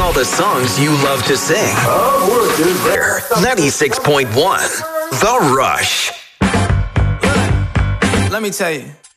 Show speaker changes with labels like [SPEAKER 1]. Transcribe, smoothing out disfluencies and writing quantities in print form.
[SPEAKER 1] all the songs you love to sing.
[SPEAKER 2] Oh, we're good there.
[SPEAKER 1] 96.1 The Rush.
[SPEAKER 3] Let me tell you.